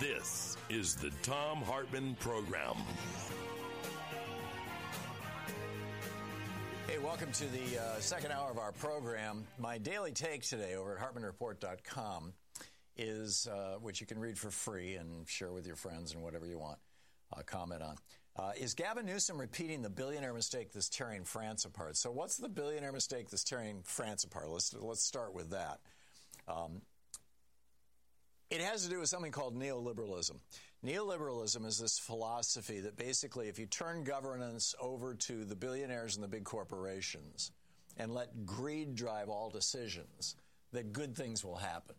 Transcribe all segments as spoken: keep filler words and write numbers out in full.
This is the Thom Hartmann Program. Hey, welcome to the uh, second hour of our program. My daily take today over at Hartmann Report dot com is, uh, which you can read for free and share with your friends and whatever you want, uh, comment on, uh, is Gavin Newsom repeating the billionaire mistake that's tearing France apart. So what's the billionaire mistake that's tearing France apart? Let's, let's start with that. Um, It has to do with something called neoliberalism. Neoliberalism is this philosophy that basically if you turn governance over to the billionaires and the big corporations and let greed drive all decisions, that good things will happen.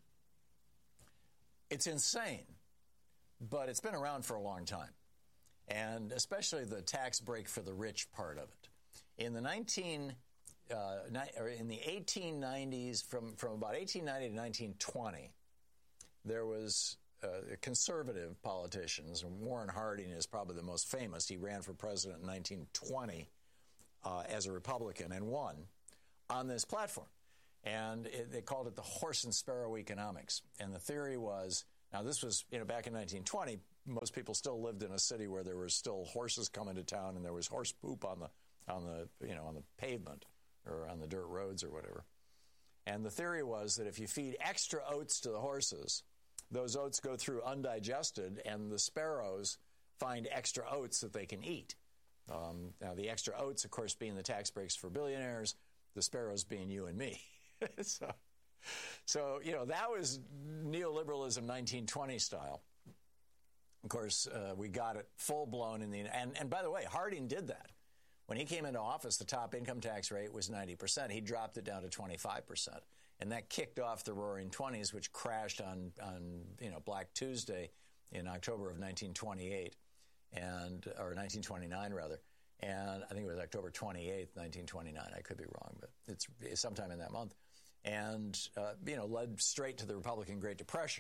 It's insane, but it's been around for a long time, and especially the tax break for the rich part of it. In the nineteen uh, or in the eighteen nineties, from from about eighteen ninety to nineteen twenty. There was uh, conservative politicians, and Warren Harding is probably the most famous. He ran for president in nineteen twenty uh, as a Republican and won on this platform. And it, they called it the horse and sparrow economics. And the theory was, now this was, you know, back in nineteen twenty, most people still lived in a city where there were still horses coming to town and there was horse poop on the, on the, you know, on the pavement or on the dirt roads or whatever. And the theory was that if you feed extra oats to the horses, those oats go through undigested, and the sparrows find extra oats that they can eat. Um, now, the extra oats, of course, being the tax breaks for billionaires, the sparrows being you and me. so, so, you know, that was neoliberalism nineteen twenty style. Of course, uh, we got it full-blown in the... And, and by the way, Harding did that. When he came into office, the top income tax rate was ninety percent. He dropped it down to twenty-five percent. And that kicked off the Roaring Twenties, which crashed on, on you know, Black Tuesday in October of nineteen twenty-eight, and or nineteen twenty-nine, rather. And I think it was October twenty-eighth, nineteen twenty-nine. I could be wrong, but it's, it's sometime in that month. And, uh, you know, led straight to the Republican Great Depression.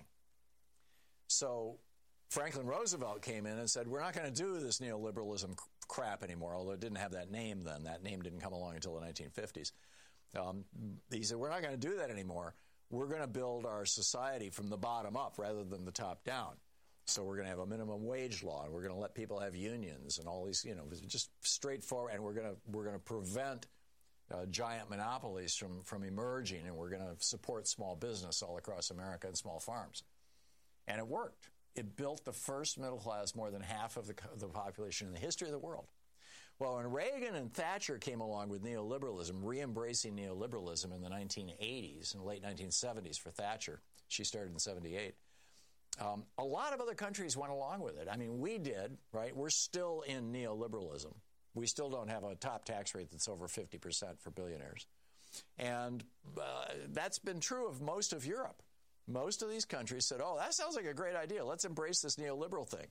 So Franklin Roosevelt came in and said, we're not going to do this neoliberalism crap anymore, although it didn't have that name then. That name didn't come along until the nineteen fifties. Um, he said, we're not going to do that anymore. We're going to build our society from the bottom up rather than the top down. So we're going to have a minimum wage law, and we're going to let people have unions and all these, you know, just straightforward. And we're going to we're going to prevent uh, giant monopolies from, from emerging, and we're going to support small business all across America and small farms. And it worked. It built the first middle class, more than half of the, the population in the history of the world. Well, when Reagan and Thatcher came along with neoliberalism, re-embracing neoliberalism in the nineteen eighties and late nineteen seventies for Thatcher, she started in seventy-eight, um, a lot of other countries went along with it. I mean, we did, right? We're still in neoliberalism. We still don't have a top tax rate that's over fifty percent for billionaires. And uh, that's been true of most of Europe. Most of these countries said, oh, that sounds like a great idea. Let's embrace this neoliberal thing.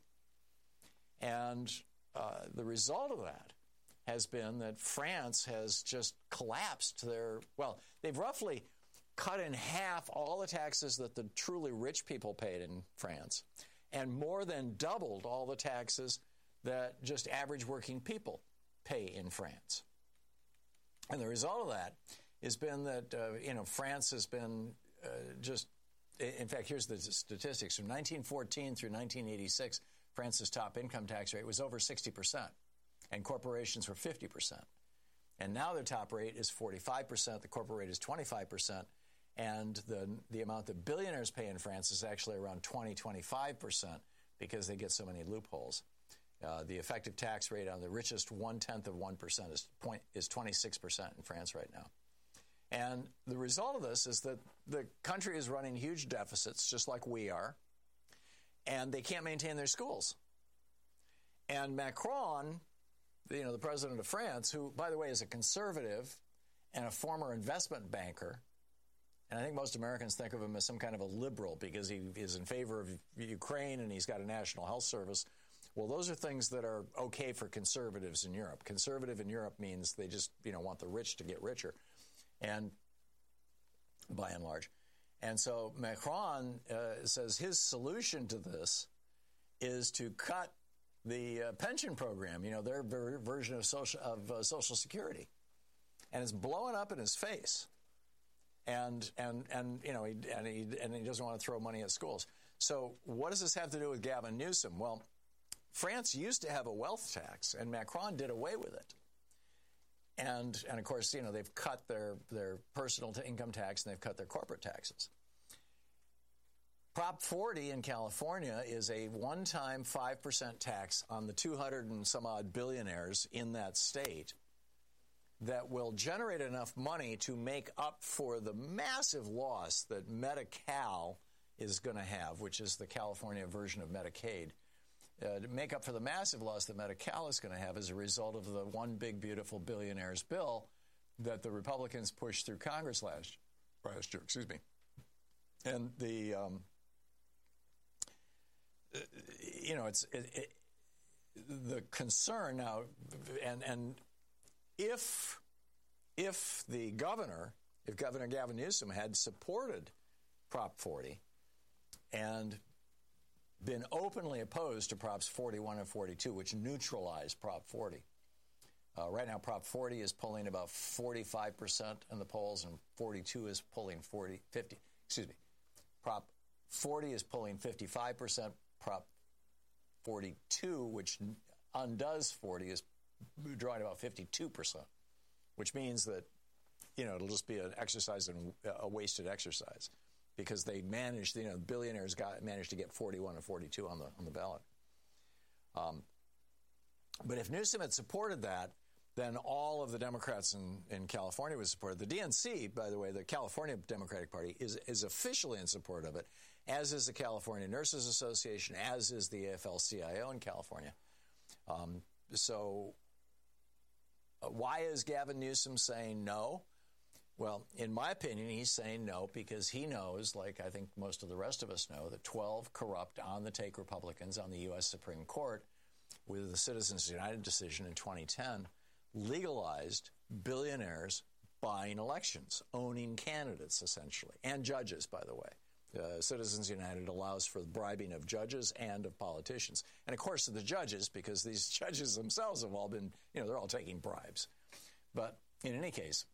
And uh, the result of that has been that France has just collapsed their, well, they've roughly cut in half all the taxes that the truly rich people paid in France, and more than doubled all the taxes that just average working people pay in France. And the result of that has been that, uh, you know, France has been uh, just, in fact, here's the statistics. From nineteen fourteen through nineteen eighty-six, France's top income tax rate was over sixty percent, and corporations were fifty percent. And now their top rate is forty-five percent, the corporate rate is twenty-five percent, and the the amount that billionaires pay in France is actually around twenty, twenty-five percent because they get so many loopholes. Uh, the effective tax rate on the richest one-tenth of one percent is, point, is twenty-six percent in France right now. And the result of this is that the country is running huge deficits, just like we are, and they can't maintain their schools. And Macron, you know, the president of France, who, by the way, is a conservative and a former investment banker, and I think most Americans think of him as some kind of a liberal because he is in favor of Ukraine and he's got a national health service. Well, those are things that are okay for conservatives in Europe. Conservative in Europe means they just, you know, want the rich to get richer. And by and large. And so Macron uh, says his solution to this is to cut the uh, pension program, you know, their ver- version of social of uh, Social Security. And it's blowing up in his face. And and and you know, he, and he and he doesn't want to throw money at schools. So what does this have to do with Gavin Newsom? Well, France used to have a wealth tax, and Macron did away with it. And, and of course, you know, they've cut their, their personal income tax and they've cut their corporate taxes. Prop forty in California is a one-time five percent tax on the two hundred and some odd billionaires in that state that will generate enough money to make up for the massive loss that Medi-Cal is going to have, which is the California version of Medicaid, uh, to make up for the massive loss that Medi-Cal is going to have as a result of the One Big Beautiful Billionaires bill that the Republicans pushed through Congress last, last year. Excuse me. And the... Um, You know, it's it, it, the concern now, and and if if the governor, if Governor Gavin Newsom had supported Prop forty and been openly opposed to Props forty-one and forty-two, which neutralized Prop forty. Uh, right now, Prop forty is pulling about forty-five percent in the polls, and forty-two is pulling forty, fifty. Excuse me. Prop forty is pulling fifty-five percent. Prop forty-two, which undoes forty, is drawing about fifty-two percent, which means that, you know, it'll just be an exercise in a wasted exercise because they managed, you know, billionaires got managed to get forty-one and forty-two on the on the ballot. Um, but if Newsom had supported that, then all of the Democrats in, in California would support it. The D N C, by the way, the California Democratic Party, is is officially in support of it, as is the California Nurses Association, as is the A F L C I O in California. Um, so uh, why is Gavin Newsom saying no? Well, in my opinion, he's saying no because he knows, like I think most of the rest of us know, that twelve corrupt, on-the-take Republicans on the U S Supreme Court, with the Citizens United decision in twenty ten, legalized billionaires buying elections, owning candidates, essentially, and judges, by the way. Uh, Citizens United allows for the bribing of judges and of politicians. And, of course, the judges, because these judges themselves have all been, you know, they're all taking bribes. But in any case,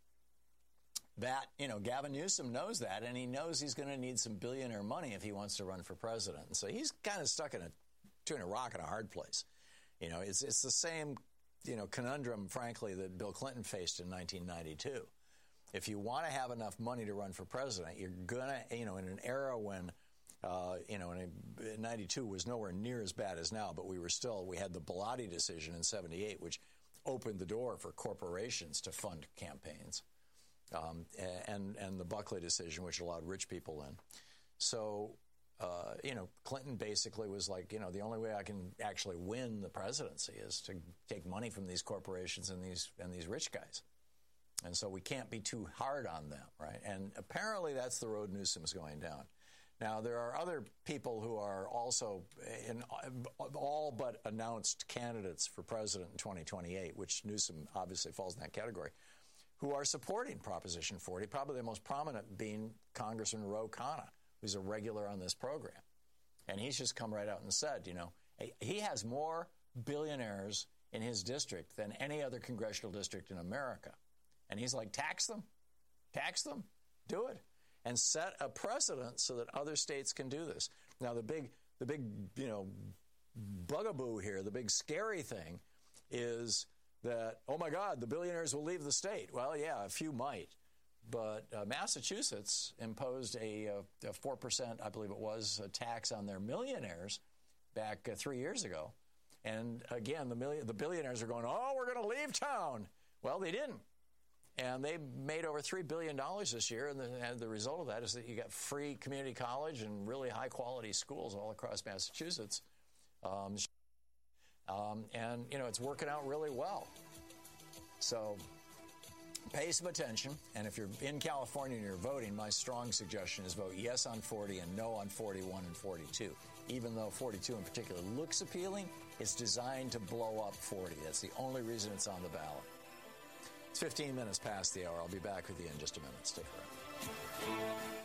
that, you know, Gavin Newsom knows that, and he knows he's going to need some billionaire money if he wants to run for president. And so he's kind of stuck in a, between a rock and a hard place. You know, it's it's the same, you know, conundrum, frankly, that Bill Clinton faced in nineteen ninety-two. If you want to have enough money to run for president, you're going to, you know, in an era when, uh, you know, in ninety-two was nowhere near as bad as now, but we were still, we had the Bellotti decision in seventy-eight, which opened the door for corporations to fund campaigns, um, and, and the Buckley decision, which allowed rich people in. So, uh, you know, Clinton basically was like, you know, the only way I can actually win the presidency is to take money from these corporations and these and these rich guys. And so we can't be too hard on them, right? And apparently that's the road Newsom's going down. Now, there are other people who are also in all but announced candidates for president in twenty twenty-eight, which Newsom obviously falls in that category, who are supporting Proposition forty, probably the most prominent being Congressman Ro Khanna, who's a regular on this program. And he's just come right out and said, you know, he has more billionaires in his district than any other congressional district in America. And he's like, tax them, tax them, do it, and set a precedent so that other states can do this. Now, the big, the big, you know, bugaboo here, the big scary thing is that, oh my God, the billionaires will leave the state. Well, yeah, a few might, but uh, Massachusetts imposed a, a four percent, I believe it was, a tax on their millionaires back uh, three years ago. And again, the million, the billionaires are going, oh, we're going to leave town. Well, they didn't. And they made over three billion dollars this year, and the, and the result of that is that you got free community college and really high-quality schools all across Massachusetts. Um, um, and, you know, it's working out really well. So pay some attention, and if you're in California and you're voting, my strong suggestion is vote yes on forty and no on forty-one and forty-two. Even though forty-two in particular looks appealing, it's designed to blow up forty. That's the only reason it's on the ballot. It's fifteen minutes past the hour. I'll be back with you in just a minute. Stick around.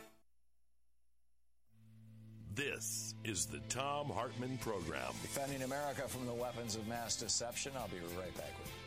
This is the Thom Hartmann Program. Defending America from the weapons of mass deception. I'll be right back with you.